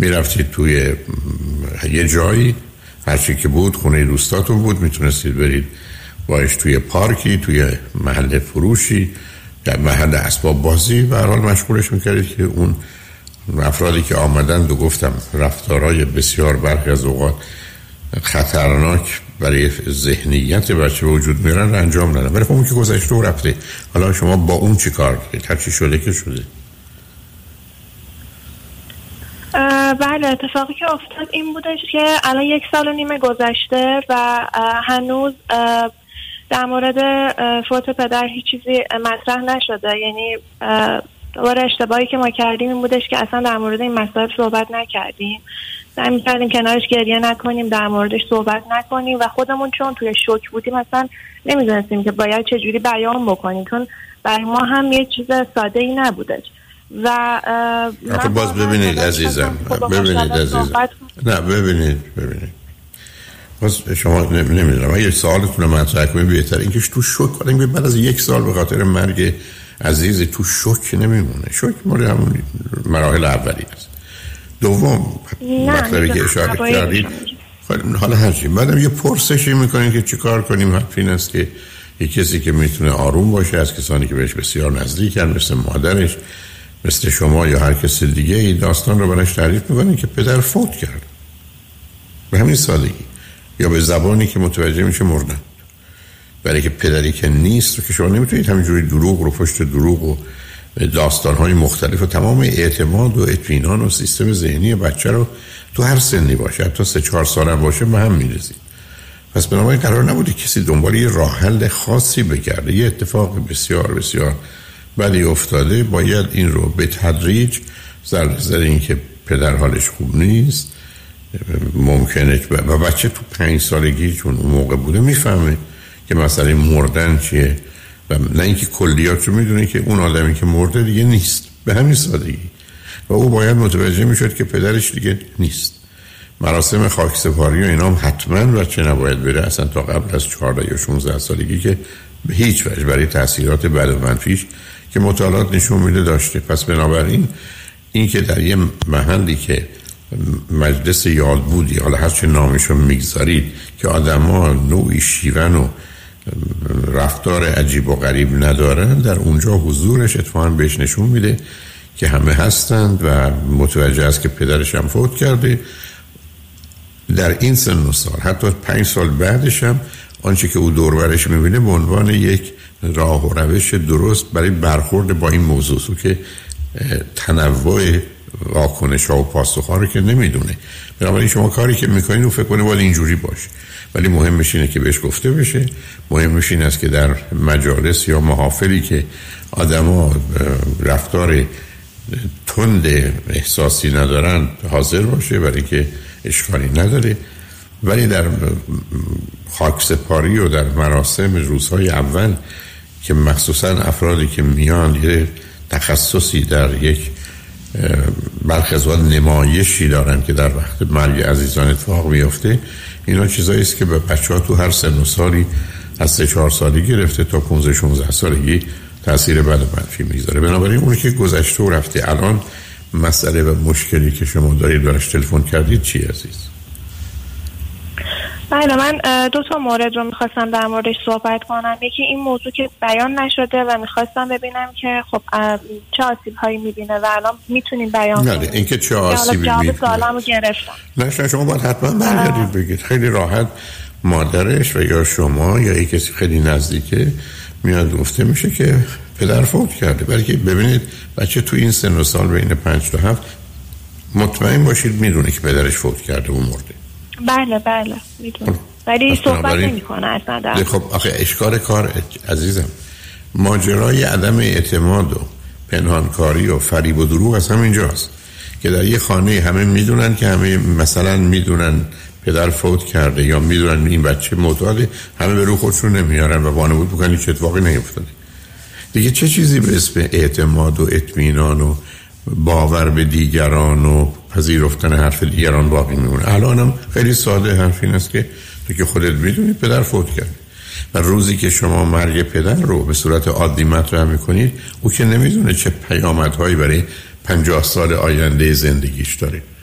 میرفتید توی یه جایی، هرچی که بود، خونه دوستاتون بود، میتونستید برید باش توی پارکی، توی محل فروشی، در محل اسباب بازی، به هر حال مشغولش میکردید که اون افرادی که آمدن و گفتم رفتارهای بسیار برخی از اوقات خطرناک برای ذهنیت بچه وجود میارن رو انجام ندن. ولی خب اون که گذشته و رفته، حالا شما با اون چی کار دارید؟ هر چی شده که شده. بله، اتفاقی که افتاد این بودش که الان 1 سال و نیم گذشته و هنوز در مورد فوت پدر هیچ چیزی مطرح نشده. یعنی دوباره اشتباهی که ما کردیم این بودش که اصلا در مورد این مسائل صحبت نکردیم. سعی می‌کردیم کنارش گریه نکنیم، در موردش صحبت نکنیم و خودمون چون توی شوک بودیم اصلا نمی‌دونستیم که باید چجوری بیان بکنیم، چون برای ما هم یه چیز ساده‌ای نبودش. و آخه باز ببینید عزیزم، ببینید باز شما نمیدونم، اگه سوالتون رو مطرح کنید بهتر. اینکه تو شوک کنیم بعد از 1 سال به خاطر مرگ عزیز تو شوک نمیمونه. شوک مال همون مراحل اولی است. دوم مطلبی که اشاره کردید، حالا هرچی بعدم یه پرسشی میکنین که چی کار کنیم. حرف این است که یه کسی که میتونه آروم باشه از کسانی که بهش بسیار نزدیکن، مثل مادرش، مثل شما یا هر کسی دیگه، این داستان رو براش تعریف میکنین که پدر فوت کرد، به همین سادگی، یا به زبانی که متوجه میشه مردن. برای که پدری که نیست رو که شما نمیتونید همینجوری دروغ رو پشت دروغ و داستان‌های مختلف و تمام اعتماد و اطمینان و سیستم ذهنی بچه رو تو هر سنی باشه، حتی 3-4 سال باشه، به هم می‌ریزید. پس بنابراین قرار نبوده کسی دنبال یه راه حل خاصی بگرده. یه اتفاق بسیار بسیار بدی افتاده، باید این رو به تدریج زر این که پدر حالش خوب نیست، ممکنه و بچه تو 5 سالگی چون اون موقع بوده میفهمه که مسئله مردن چیه و نه اینکه کلیات رو میدونه که اون آدمی که مرده دیگه نیست، به همین سادگی. و او باید متوجه میشد که پدرش دیگه نیست. مراسم خاکسپاری و اینا هم حتما بچه نباید بره اصلا تا قبل از 14 یا 16 سالگی، که به هیچ وجه برای تاثیرات بد و منفیش که مطالعات نشون میده داشته. پس بنابراین این که در یه محلی که مجلس یادبودی، حالا هر چه نامشو میگذارید، که آدم‌ها نوعی شیون و رفتار عجیب و غریب ندارن، در اونجا حضورش اتفاقاً بهش نشون میده که همه هستند و متوجه است که پدرش هم فوت کرده. در این سن و سال، حتی 5 سال بعدش هم، آنچه که او دور برش میبینه به عنوان یک راه و روش درست برای برخورد با این موضوع، که تنوع واکنش ها و پاسخ ها رو که نمیدونه. بنابراین شما کاری که میکنین رو فکر کنه باید اینجوری باشه، ولی مهمش اینه که بهش گفته بشه. مهمش این است که در مجالس یا محافلی که آدما رفتار تند احساسی ندارن حاضر باشه، برای که اشکالی نداره. ولی در خاکسپاری و در مراسم روزهای اول که مخصوصا افرادی که میان یه تخصصی در یک برخی از وقت نمایشی دارن که در وقت مرگ عزیزان اتفاق میفته، اینا چیزایی است که به بچه‌ها تو هر سن و سالی از 3-4 سالگی گرفته تا 15-16 سالگی تأثیر بد و منفی میذاره. بنابراین اون که گذشته و رفته، الان مسئله و مشکلی که شما دارید براش تلفن کردید چی عزیز؟ بله، من 2 تا مورد رو میخواستم در موردش صحبت کنم. یکی این موضوع که بیان نشده و میخواستم ببینم که خب چه آسیب هایی میبینه و الان میتونیم بیان کنیم. نه اینکه چه آسیبی میبینه، جواب سوالمو گرفتم. نه شما باید حتما برگردید بگید. خیلی راحت مادرش و یا شما یا یک کسی خیلی نزدیکه میاد گفته میشه که پدر فوت کرده. برای که ببینید بچه تو این سن و سال بین 5 تا 7 مطمئن باشید میدونه که پدرش فوت کرده و مرده. بله میدونم، ولی صحبت نمیکنه اصلا. خب آخه اشکال کار عزیزم، ماجرای عدم اعتماد و پنهانکاری و فریب و دروغ از همینجاست که در یه خانه همه میدونن که همه مثلا میدونن پدر فوت کرده یا میدونن این بچه معتاده، همه به رو خودشون نمیارن و وانمود میکنن هیچ اتفاقی نیفتاده. دیگه چه چیزی به اسم اعتماد و اطمینان و باور به دیگران و پذیرفتن حرف دیگران باقی میمونه؟ الانم خیلی ساده حرف این است که تو که خودت میدونی پدر فوت کرده و روزی که شما مرگ پدر رو به صورت عادی مطرح میکنید، او که نمیدونه چه پیامدهایی برای 50 سال آینده زندگیش داره.